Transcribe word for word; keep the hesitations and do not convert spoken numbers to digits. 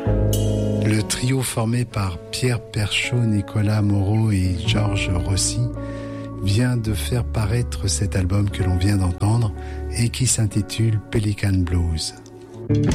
Le trio formé par Pierre Perchaud, Nicolas Moreau et Georges Rossi vient de faire paraître cet album que l'on vient d'entendre et qui s'intitule Pelican Blues.